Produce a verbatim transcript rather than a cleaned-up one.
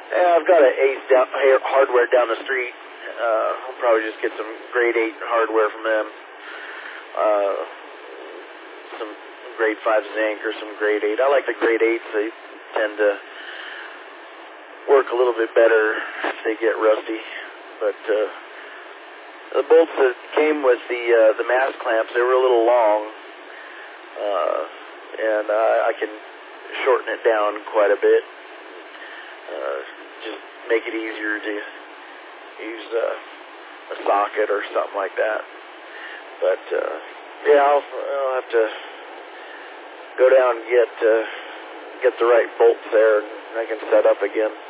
Yeah, I've got an Ace down, hardware down the street. Uh, I'll probably just get some grade eight hardware from them. Uh, some grade five zinc or some grade eight. I like the grade eights. They tend to work a little bit better if they get rusty. But uh, the bolts that came with the uh, the mass clamps, they were a little long, uh, and uh, I can shorten it down quite a bit. Uh, just make it easier to use uh, a socket or something like that. But uh, yeah, I'll, I'll have to go down and get uh, get the right bolts there, and I can set up again.